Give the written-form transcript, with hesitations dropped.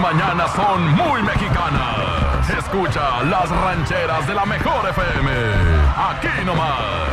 mañanas son muy mexicanas. Escucha las rancheras de la mejor FM. Aquí nomás.